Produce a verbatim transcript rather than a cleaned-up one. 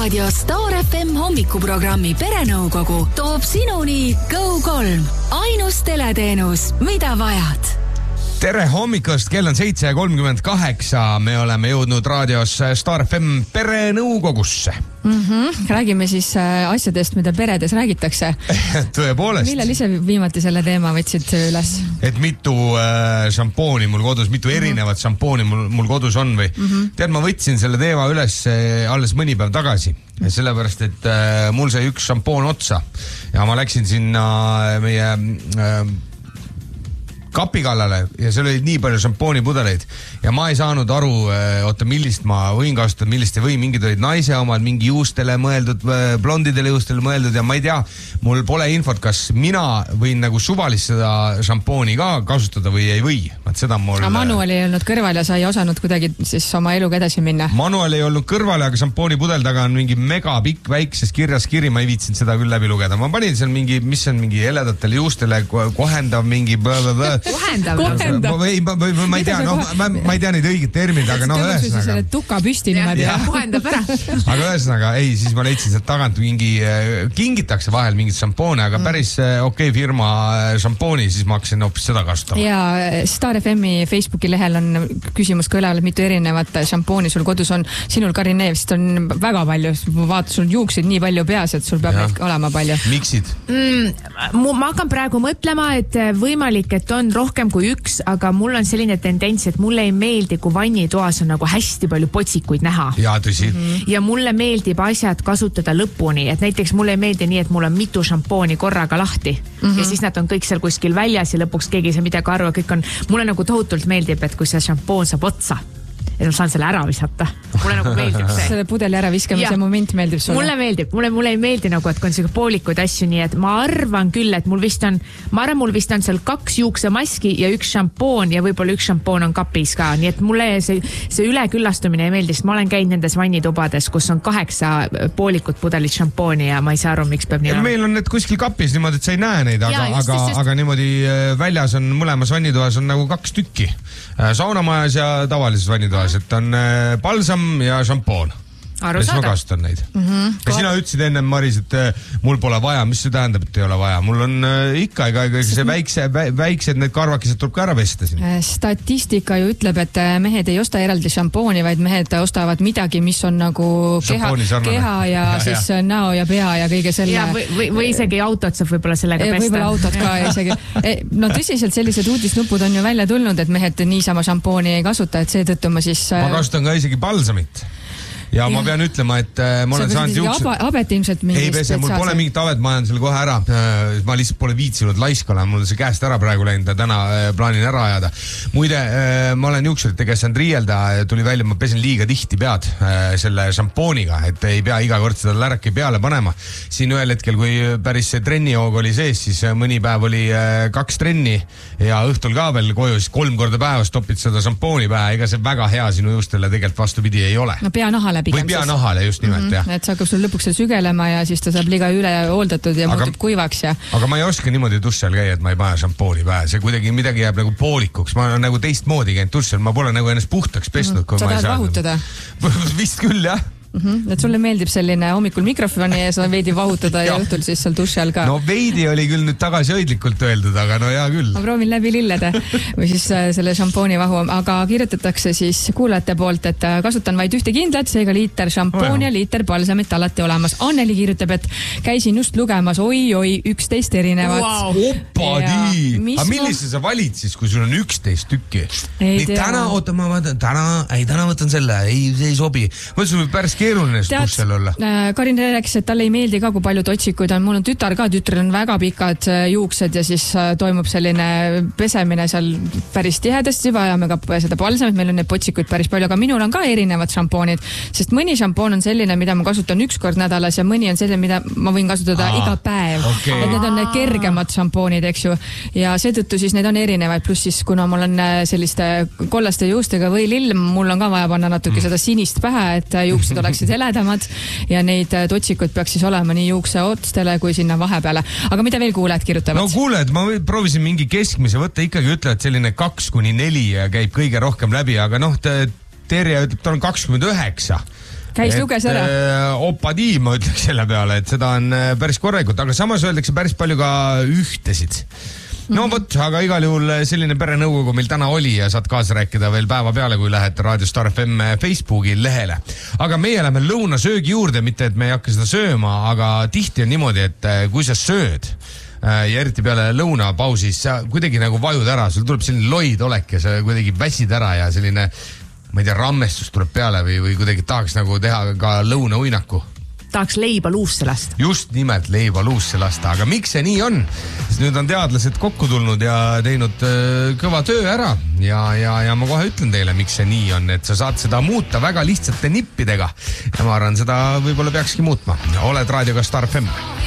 Raadio Star F M hommikuprogrammi Perenõukogu toob sinuni Go kolm. Ainus teleteenus, mida vajad. Tere hommikust, kell on seitse kolmkümmend kaheksa. Me oleme jõudnud raadios Star F M Perenõukogusse. Mm-hmm. Räägime siis asjadest, mida peredes räägitakse. Tõepoolest. Millal ise viimati selle teema võtsid üles? Et mitu äh, šampooni mul kodus, mitu mm-hmm. erinevat šampooni mul, mul kodus on või? Mm-hmm. Tead, ma võtsin selle teema üles alles mõni päev tagasi. Sellepärast, et äh, mul sai üks šampoon otsa ja ma läksin sinna meie äh, kapi kallale ja seal oli nii palju šampoonipudeleid ja ma ei saanud aru, oota, millist ma võin kasutada, millist ei või, mingid olid naise omad, mingi juustele mõeldud, blondidele juustele mõeldud ja ma ei tea, mul pole infot, kas mina võin nagu suvalist seda šampooni ka kasutada või ei või. Seda mul... aga manual ei olnud kõrval ja sa ei osanud kuidagi siis oma eluga edasi minna? Manual ei olnud kõrval, aga šampoonipudel taga on mingi megapikk väikses kirjas kiri, ma ei viitsinud seda küll läbi lugeda. Ma panin seal mingi, mis on mingi heledatele juustele kohendav mingi kohendav. kohendav. Või, või, või ma ei tea, no, ma, ma ei tea neid õiget terminid, aga noh, ühesõnaga. Selle tuka püsti niimoodi ja kohendab ära. Aga ühesõnaga, ei, siis ma leidsin sealt tagant mingi, kingitakse vahel mingit šampoone, aga päris okei okay, firma šampooni, siis ma hakkasin hoopis seda kasutama. Ja Star F M-i Facebooki lehel on küsimus ka üleval, mitu erinevat šampooni sul kodus on. Sinul, Karin Neevst, on väga palju. Vaata, sul juuksid nii palju peas, et sul peab neid olema palju. Miksid? Mm, ma hakkan praegu mõtlema, et võimalik, et on rohkem kui üks, aga mul on selline tendents, et mulle ei meeldi, kui vannitoas on nagu hästi palju potsikuid näha. Ja, tõsi. Mm-hmm. Ja mulle meeldib asjad kasutada lõpuni, et näiteks mulle ei meeldi nii, et mul on mitu šampooni korraga lahti mm-hmm. ja siis nad on kõik seal kuskil väljas ja lõpuks keegi ei saa midagi aru, kõik on, mulle nagu tohutult meeldib, et kui see šampoon saab otsa, et ma saan selle ära visata. Mulle nagu meeldib see. Selle pudeli ära viskamise moment meeldib sulle? Mulle meeldib. Mulle, mulle ei meeldi nagu, et kui on selline poolikuid asju, nii et ma arvan küll, et mul vist on, ma arvan, mul vist on seal kaks juuksemaski ja üks šampoon ja võib-olla üks šampoon on kapis ka. Nii et mulle see, see üleküllastumine ei meeldi, sest ma olen käinud nendes vannitubades, kus on kaheksa poolikut pudelit šampooni ja ma ei saa aru, miks peab nii. Meil on need kuskil kapis niimoodi, et sa ei näe neid, aga, ja, just, aga, just. aga niimoodi väljas on mõlemas vannitoas on nagu kaks tükki. Saunamajas ja tavalises vannitoas, et on balsam ja šampoon. Ja siis ma kasutan neid. Mm-hmm. Ja sina ütlesid enne, Maris, et mul pole vaja. Mis see tähendab, et ei ole vaja? Mul on ikka, ikka see väikse, väiksed need karvakised tuleb ka ära pesta siin. Statistika ju ütleb, et mehed ei osta eraldi šampooni, vaid mehed ostavad midagi, mis on nagu keha, keha ja, ja siis ja. näo ja pea ja kõige selle. Ja, või, või, või isegi autot saab võib-olla sellega pesta. Võib-olla autot ka isegi. No tõsiselt sellised uudisnupud on ju välja tulnud, et mehed niisama šampooni ei kasuta, et seetõttu ma siis... Ma kasutan ka isegi balsamit. Ja, ja ma pean ütlema, et ma olen saanud juuksed... Abet ilmselt mingist... Ei pese, mul pole mingit abet, ma olen selle kohe ära. Ma lihtsalt pole viitsinud laiskale, mul on see käest ära praegu läinud ja täna plaanin ära ajada. Muide, ma olen juuksurite käest saanud riielda, tuli välja, ma pesen liiga tihti pead selle šampooniga, et ei pea iga kord seda läraki peale panema. Siin ühel hetkel, kui päris see trennihoog oli sees, siis mõni päev oli kaks trenni ja õhtul ka veel koju, siis kolm korda päevas topid seda šampooni pähe, ega see väga hea sinu juustele tegelikult vastupidi ei ole. No pea nahale või pea nahale just nimelt, mm-hmm. jah. Et see hakkab sul lõpuks sügelema ja siis ta saab liiga üle hooldatud ja aga, muutub kuivaks ja... Aga ma ei oska niimoodi duši all käia, et ma ei pane šampooni pähe. See kuidagi midagi jääb nagu poolikuks. Ma olen nagu teistmoodi käinud duši all. Ma pole nagu ennast puhtaks pesnud. Mm-hmm. Sa tahad vahutada? Vist küll, jah. Mm-hmm. Et sulle meeldib selline hommikul mikrofoni ja sa veidi vahutada ja õhtul siis seal duši all ka. No veidi oli küll nüüd tagasihoidlikult öeldud, aga no hea küll. Ma proovin läbi lillede või siis selle šampooni vahu, aga kirjutatakse siis kuulajate poolt, et kasutan vaid ühte kindlat, seega liiter šampoon ja liiter balsamit alati olemas. Anneli kirjutab, et käisin just lugemas oi-oi üksteist erinevat. Wow. Opadi! Aga millise sa valid siis, kui sul on üksteist tükki? Nii, täna, oota, ma vaatan, täna, ei, täna võtan selle, ei, see ei sobi. Ma sul päris keeruline dušel olla. Karin rääkis, et talle ei meeldi ka, kui palju totsikuid on. Mul on tütar ka, tütrel on väga pikad juuksed ja siis toimub selline pesemine seal päris tihedasti, vajame ka seda balsamit, meil on need potsikuid päris palju, aga minul on ka erinevad šampoonid, sest mõni šampoon on selline, mida ma kasutan üks kord nädalas ja mõni on selline, mida ma võin kasutada Aa, iga päev. Okay. Et need on need kergemad šampoonid, eks ju. Ja seetõttu siis need on erinevaid, pluss siis kuna mul on selliste kollaste juustega või lill, mul on ka vaja panna natuke mm. seda sinist pähe, et juuksed oleksid heledamad ja neid totsikud peaks siis olema nii juukse otstele kui sinna vahepeale. Aga mida veel kuuled kirjutavad? No kuuled, ma proovisin mingi keskmise võtta, ikkagi ütle, et selline kaks kuni neli käib kõige rohkem läbi, aga noh, Terje ütleb, ta on kakskümmend üheksa. käis luges ära. Opadi, ma ütleks selle peale, et seda on päris korralikult, aga samas öeldakse päris palju ka ühtesid. No vot, aga igal juhul selline perenõukogu meil täna oli ja saad kaasa rääkida veel päeva peale, kui lähed Raadio Star F M Facebooki lehele. Aga meie läheme lõunasöögi juurde, mitte et me ei hakka seda sööma, aga tihti on niimoodi, et kui sa sööd ja eriti peale lõunapausis, sa kuidagi nagu vajud ära, sul tuleb selline loid olek ja sa kuidagi väsid ära ja selline, ma ei tea, rammestus tuleb peale või, või kuidagi tahaks nagu teha ka lõunauinaku. Tahaks leiba luusse lasta. Just nimelt leiba luusse lasta, aga miks see nii on? Sest nüüd on teadlased kokku tulnud ja teinud äh, kõva töö ära ja, ja, ja ma kohe ütlen teile, miks see nii on, et sa saad seda muuta väga lihtsate nippidega ja ma arvan, seda võib-olla peakski muutma. Oled raadioga Star F M.